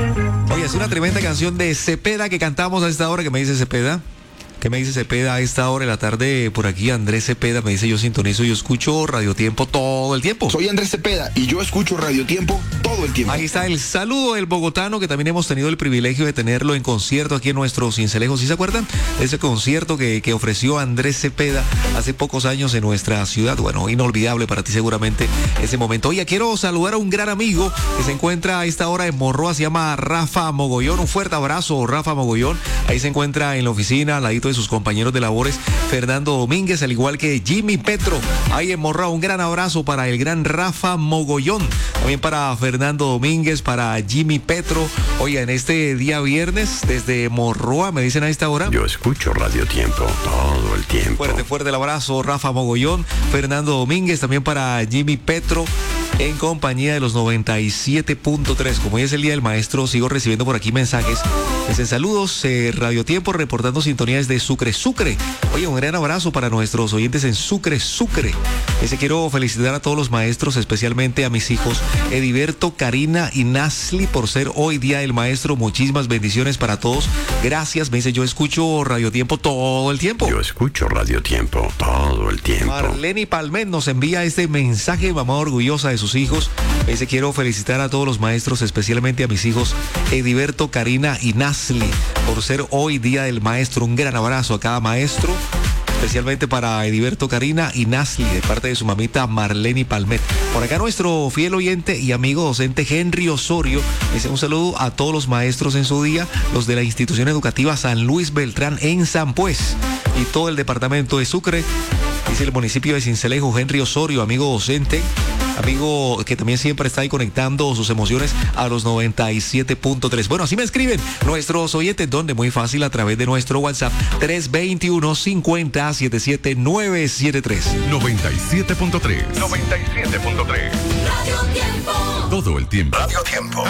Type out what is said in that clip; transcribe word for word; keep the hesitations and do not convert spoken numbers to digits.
Oye, es una tremenda canción de Cepeda que cantamos a esta hora. ¿Qué me dice Cepeda? ¿Qué me dice Cepeda a esta hora de la tarde? Por aquí Andrés Cepeda me dice: yo sintonizo, yo escucho Radio Tiempo todo el tiempo. Soy Andrés Cepeda y yo escucho Radio Tiempo todo el tiempo. Ahí está el saludo del bogotano, que también hemos tenido el privilegio de tenerlo en concierto aquí en nuestro Cincelejo. ¿Sí se acuerdan? Ese concierto que, que ofreció Andrés Cepeda hace pocos años en nuestra ciudad. Bueno, inolvidable para ti seguramente ese momento. Oye, quiero saludar a un gran amigo que se encuentra a esta hora en Morroa, se llama Rafa Mogollón. Un fuerte abrazo, Rafa Mogollón. Ahí se encuentra en la oficina, al ladito de sus compañeros de labores, Fernando Domínguez, al igual que Jimmy Petro. Ahí en Morroa, un gran abrazo para el gran Rafa Mogollón. También para Fernando Domínguez, para Jimmy Petro. Oye, en este día viernes, desde Morroa, me dicen a esta hora: yo escucho Radio Tiempo todo el tiempo. Fuerte, fuerte el abrazo, Rafa Mogollón, Fernando Domínguez, también para Jimmy Petro, en compañía de los noventa y siete punto tres. Como hoy es el Día del Maestro, sigo recibiendo por aquí mensajes. Dicen saludos, eh, Radio Tiempo, reportando sintonía desde Sucre, Sucre. Oye, un gran abrazo para nuestros oyentes en Sucre, Sucre. Ese quiero felicitar a todos los maestros, especialmente a mis hijos Ediberto, Karina y Nasli, por ser hoy Día del Maestro. Muchísimas bendiciones para todos. Gracias. Me dice: yo escucho Radio Tiempo todo el tiempo. Yo escucho Radio Tiempo todo el tiempo. Marlene Palmet nos envía este mensaje, mamá orgullosa de sus hijos. Me dice: quiero felicitar a todos los maestros, especialmente a mis hijos Ediberto, Karina y Nasli, por ser hoy Día del Maestro. Un gran abrazo a cada maestro, especialmente para Ediberto, Karina y Nasli, de parte de su mamita Marlene Palmet. Por acá nuestro fiel oyente y amigo docente Henry Osorio dice: un saludo a todos los maestros en su día, los de la institución educativa San Luis Beltrán en San Pues y todo el departamento de Sucre. Dice el municipio de Cincelejo, Henry Osorio, amigo docente, amigo que también siempre está ahí conectando sus emociones a los noventa y siete punto tres. Bueno, así me escriben nuestros oyentes, donde muy fácil, a través de nuestro WhatsApp tres dos uno, cinco cero, siete siete nueve siete tres. noventa y siete punto tres. noventa y siete punto tres. Radio Tiempo. Todo el tiempo. Radio Tiempo.